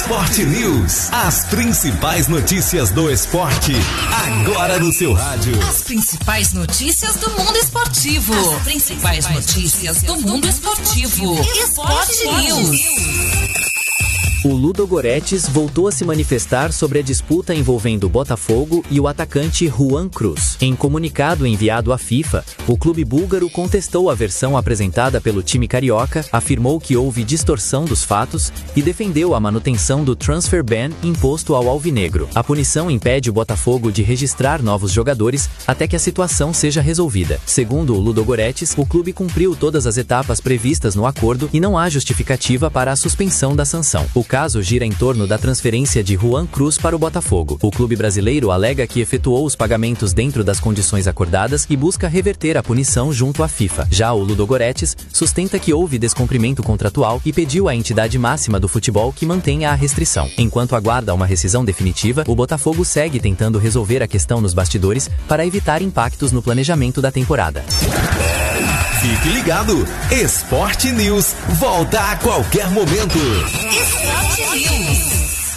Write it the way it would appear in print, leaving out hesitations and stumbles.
Esporte News. As principais notícias do esporte, agora no seu rádio. As principais notícias do mundo esportivo. As principais notícias do mundo esportivo. Esporte News. O Ludogorets voltou a se manifestar sobre a disputa envolvendo o Botafogo e o atacante Juan Cruz. Em comunicado enviado à FIFA, o clube búlgaro contestou a versão apresentada pelo time carioca, afirmou que houve distorção dos fatos e defendeu a manutenção do transfer ban imposto ao alvinegro. A punição impede o Botafogo de registrar novos jogadores até que a situação seja resolvida. Segundo o Ludogorets, o clube cumpriu todas as etapas previstas no acordo e não há justificativa para a suspensão da sanção. O caso gira em torno da transferência de Juan Cruz para o Botafogo. O clube brasileiro alega que efetuou os pagamentos dentro das condições acordadas e busca reverter a punição junto à FIFA. Já o Ludogorets sustenta que houve descumprimento contratual e pediu à entidade máxima do futebol que mantenha a restrição. Enquanto aguarda uma rescisão definitiva, o Botafogo segue tentando resolver a questão nos bastidores para evitar impactos no planejamento da temporada. Fique ligado, Esporte News volta a qualquer momento. Esporte News.